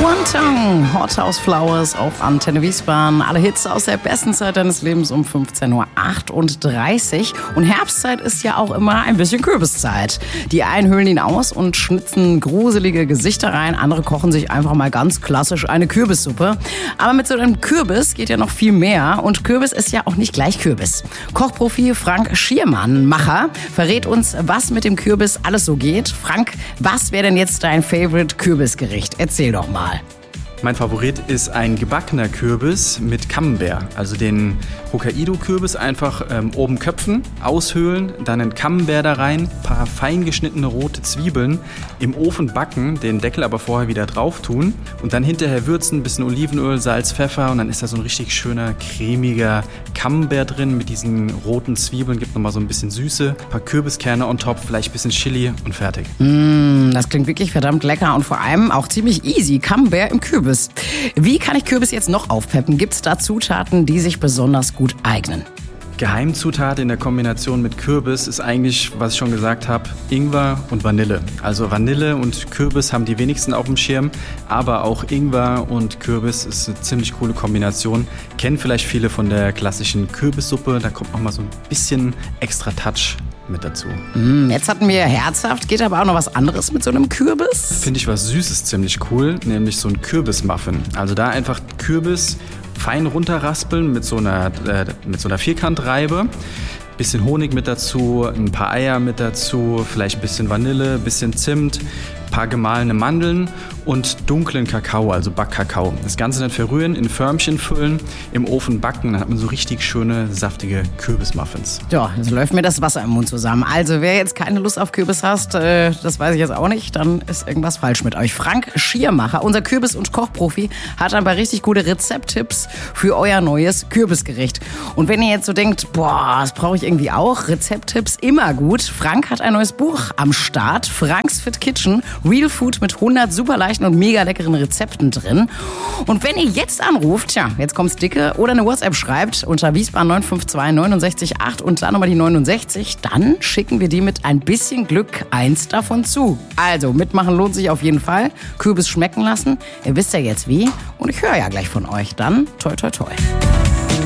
One Tongue, Hot House Flowers auf Antenne Wiesbaden. Alle Hits aus der besten Zeit deines Lebens um 15:38 Uhr. Und Herbstzeit ist ja auch immer ein bisschen Kürbiszeit. Die einen höhlen ihn aus und schnitzen gruselige Gesichter rein. Andere kochen sich einfach mal ganz klassisch eine Kürbissuppe. Aber mit so einem Kürbis geht ja noch viel mehr. Und Kürbis ist ja auch nicht gleich Kürbis. Kochprofi Frank Schiermann-Macher verrät uns, was mit dem Kürbis alles so geht. Frank, was wäre denn jetzt dein Favorite Kürbisgericht? Erzähl doch mal. Mein Favorit ist ein gebackener Kürbis mit Camembert. Also den Hokkaido-Kürbis einfach oben köpfen, aushöhlen, dann ein Camembert da rein, ein paar fein geschnittene rote Zwiebeln im Ofen backen, den Deckel aber vorher wieder drauf tun und dann hinterher würzen, ein bisschen Olivenöl, Salz, Pfeffer und dann ist da so ein richtig schöner, cremiger Camembert drin mit diesen roten Zwiebeln, gibt nochmal so ein bisschen Süße, ein paar Kürbiskerne on top, vielleicht ein bisschen Chili und fertig. Das klingt wirklich verdammt lecker und vor allem auch ziemlich easy. Camembert im Kürbis. Wie kann ich Kürbis jetzt noch aufpeppen? Gibt es da Zutaten, die sich besonders gut eignen? Geheimzutat in der Kombination mit Kürbis ist eigentlich, was ich schon gesagt habe, Ingwer und Vanille. Also Vanille und Kürbis haben die wenigsten auf dem Schirm, aber auch Ingwer und Kürbis ist eine ziemlich coole Kombination. Kennen vielleicht viele von der klassischen Kürbissuppe, da kommt noch mal so ein bisschen extra Touch mit dazu. Jetzt hatten wir herzhaft, geht aber auch noch was anderes mit so einem Kürbis? Finde ich was Süßes ziemlich cool, nämlich so ein Kürbismuffin. Also da einfach Kürbis fein runterraspeln mit so einer Vierkantreibe. Bisschen Honig mit dazu, ein paar Eier mit dazu, vielleicht ein bisschen Vanille, ein bisschen Zimt, ein paar gemahlene Mandeln und dunklen Kakao, also Backkakao. Das Ganze dann verrühren, in Förmchen füllen, im Ofen backen, dann hat man so richtig schöne, saftige Kürbismuffins. Ja, jetzt läuft mir das Wasser im Mund zusammen. Also wer jetzt keine Lust auf Kürbis hast, das weiß ich jetzt auch nicht, dann ist irgendwas falsch mit euch. Frank Schiermacher, unser Kürbis- und Kochprofi, hat aber richtig gute Rezepttipps für euer neues Kürbisgericht. Und wenn ihr jetzt so denkt, boah, das brauche ich irgendwie auch, Rezepttipps immer gut. Frank hat ein neues Buch am Start, Franks Fit Kitchen, Real Food mit 100 super leichten und mega leckeren Rezepten drin. Und wenn ihr jetzt anruft, jetzt kommt's dicke, oder eine WhatsApp schreibt unter Wiesbaden 952 69 8 und dann nochmal die 69, dann schicken wir die mit ein bisschen Glück eins davon zu. Also, mitmachen lohnt sich auf jeden Fall. Kürbis schmecken lassen. Ihr wisst ja jetzt wie. Und ich höre ja gleich von euch. Dann toi toi toi.